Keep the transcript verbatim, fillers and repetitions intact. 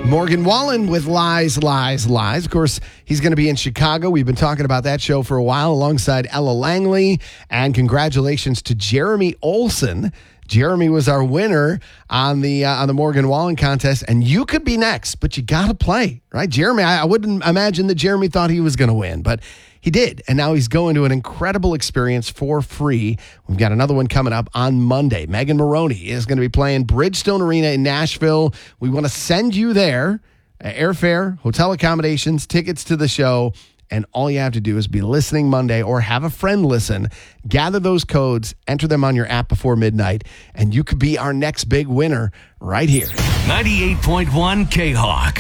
Morgan Wallen with Lies, Lies, Lies. Of course, he's going to be in Chicago. We've been talking about that show for a while alongside Ella Langley. And congratulations to Jeremy Olson. Jeremy was our winner on the uh, on the Morgan Wallen contest, and you could be next, but you got to play, right? Jeremy, I, I wouldn't imagine that Jeremy thought he was going to win, but he did, and now he's going to an incredible experience for free. We've got another one coming up on Monday. Megan Maroney is going to be playing Bridgestone Arena in Nashville. We want to send you there, uh, airfare, hotel accommodations, tickets to the show. And all you have to do is be listening Monday or have a friend listen. Gather those codes, enter them on your app before midnight, and you could be our next big winner right here. ninety-eight point one K-Hawk.